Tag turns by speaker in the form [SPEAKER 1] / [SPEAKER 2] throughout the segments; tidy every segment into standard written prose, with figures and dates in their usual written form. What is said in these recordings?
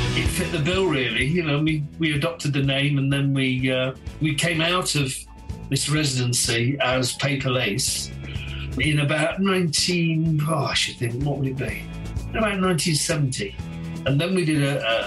[SPEAKER 1] it fit the bill, really. You know, we adopted the name, and then we came out of this residency as Paper Lace in about what would it be? About 1970. And then we did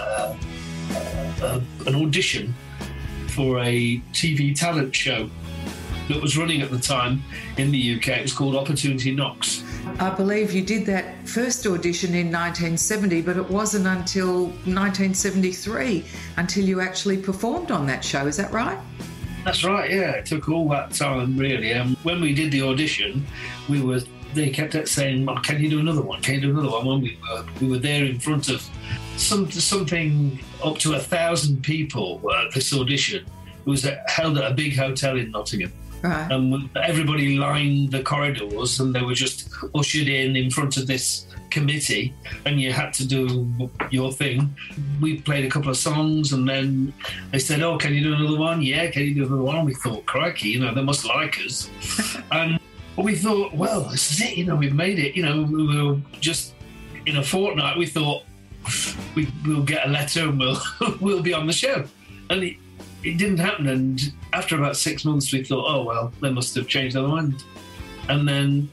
[SPEAKER 1] an audition for a TV talent show that was running at the time in the UK. It was called Opportunity Knocks.
[SPEAKER 2] I believe you did that first audition in 1970, but it wasn't until 1973 until you actually performed on that show. Is that right?
[SPEAKER 1] That's right, yeah. It took all that time, really. When we did the audition, they kept saying, "Oh, can you do another one? Can you do another one?" When we were there in front of something up to 1,000 people at this audition. It was held at a big hotel in Nottingham.
[SPEAKER 2] Right.
[SPEAKER 1] And everybody lined the corridors, and they were just ushered in front of this committee, and you had to do your thing. We played a couple of songs, and then they said, "Oh, can you do another one?" "Yeah, can you do another one?" We thought, crikey, you know, they must like us. And we thought, well, this is it, you know, we've made it. You know, we were just in a fortnight, we thought we'll get a letter and we'll be on the show. And it didn't happen, and after about 6 months we thought, oh well, they must have changed their mind. And then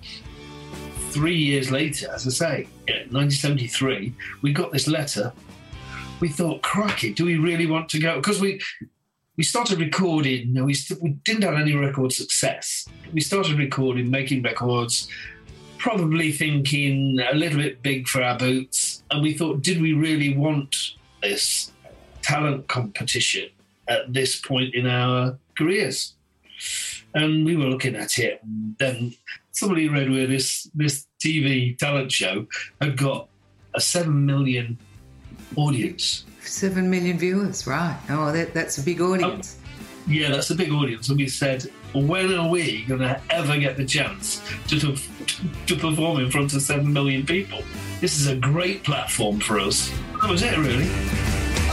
[SPEAKER 1] 3 years later, as I say, 1973, we got this letter. We thought, crikey, do we really want to go? Because we started recording, we didn't have any record success. We started recording, making records, probably thinking a little bit big for our boots, and we thought, did we really want this talent competition at this point in our careers? And we were looking at it, and then somebody read where this TV talent show had got a 7 million audience. 7
[SPEAKER 2] million viewers, right. Oh, that's a big audience.
[SPEAKER 1] Yeah, that's a big audience. And we said, when are we going to ever get the chance to perform in front of 7 million people? This is a great platform for us. That was it, really.